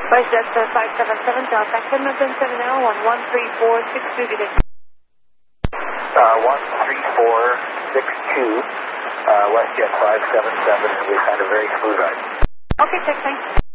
WestJet 577, Delta, Edmonton 70, 13462, good day. 13462, WestJet 577, and we had a very smooth ride. Okay, check, thanks.